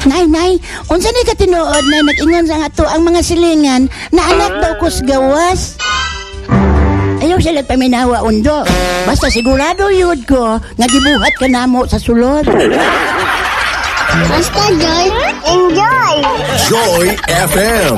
Nay, unsa ni ka tinuod na nag-ingon sa nga to ang mga silingan na anak daw ko sa gawas? Ayaw sila paminawa undo. Basta sigurado yun ko nga gibuhat ka namo sa sulod. Basta Joy, enjoy! Joy FM.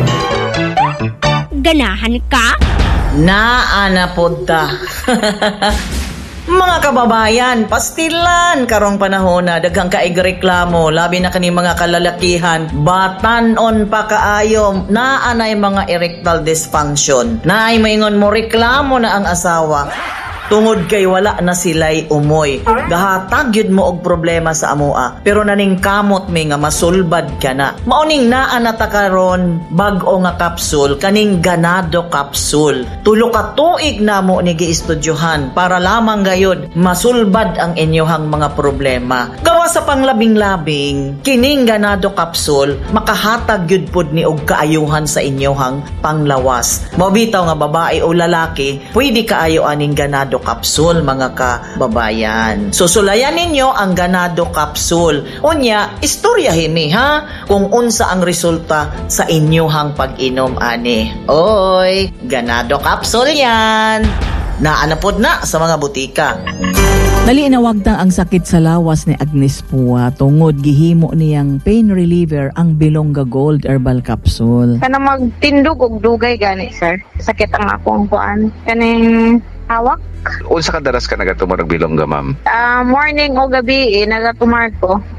Ganahan ka? Naa pod ta. Mga kababayan, pastilan karong panahon na daghang kaig reklamo, labi na kani mga kalalakihan, batanon pa kaayo, naa nay mga erectile dysfunction. Naay maingon mo reklamo na ang asawa. Tungod kay wala na sila'y umoy. Gahatag yun mo og problema sa amoa. Pero naning kamot may nga masulbad ka na. Mauning naanata karon bag-o nga kapsul, kaning ganado kapsul. Tulo ka tuig na mo ni giistudyohan para lamang gayod masulbad ang inyohang mga problema. Gawa sa panglabing-labing, kining ganado kapsul, makahatag yun pod ni og kaayuhan sa inyohang panglawas. Mabitaw nga babae o lalaki, pwede kaayo aning ganado kapsul mga kababayan. Susulayan ninyo ang ganado kapsul. Unya, istorya himi ha kung unsa ang resulta sa inyohang pag-inom ani. Oy, ganado kapsul yan. Naanapod na sa mga butika. Dali inawagtang ang sakit sa lawas ni Agnes Pua tungod gihimo niyang pain reliever ang Bilongga Gold Herbal Capsule. Kana magtindog og dugay gani sir. Sakit ang akong kuan. Kaning hawak. Unsa ka daras ka nagatumar og Bilongga, ma'am? Morning o gabi nagatumar ko.